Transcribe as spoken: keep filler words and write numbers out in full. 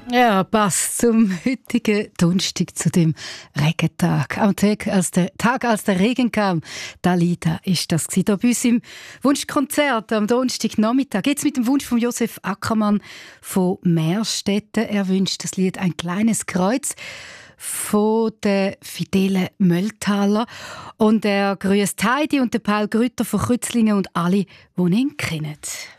Ja, passt zum heutigen Donnerstag, zu dem Regentag. Am Tag, als der Tag, als der Regen kam, Dalida ist das gewesen. Hier bei uns im Wunschkonzert am Donnerstagnachmittag. Jetzt mit dem Wunsch von Josef Ackermann von Meerstetten. Er wünscht das Lied «Ein kleines Kreuz» von der Fidele Mölltaler. Und er grüßt Heidi und den Paul Grütter von Krützlingen und alle, die ihn kennen.